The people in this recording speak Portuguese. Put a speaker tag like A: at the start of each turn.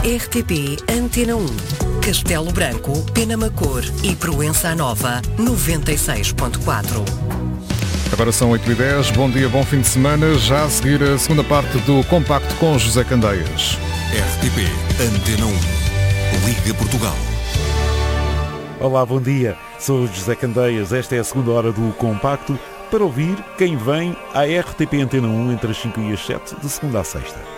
A: RTP Antena 1. Castelo Branco, Penamacor e Proença Nova, 96.4.
B: Agora são 8h10, bom dia, bom fim de semana. Já a seguir a segunda parte do Compacto com José Candeias.
C: RTP Antena 1, Liga Portugal.
D: Olá, bom dia. Sou José Candeias. Esta é a segunda hora do Compacto para ouvir quem vem à RTP Antena 1 entre as 5 e as 7, de segunda à sexta.